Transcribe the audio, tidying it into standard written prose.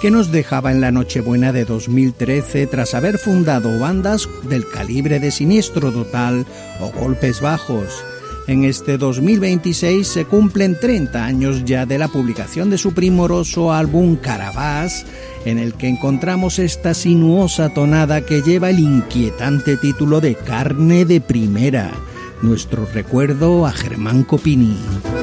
que nos dejaba en la Nochebuena de 2013 tras haber fundado bandas del calibre de Siniestro Total o Golpes Bajos. En este 2026 se cumplen 30 años ya de la publicación de su primoroso álbum Carabás, en el que encontramos esta sinuosa tonada que lleva el inquietante título de Carne de Primera. Nuestro recuerdo a Germán Copini.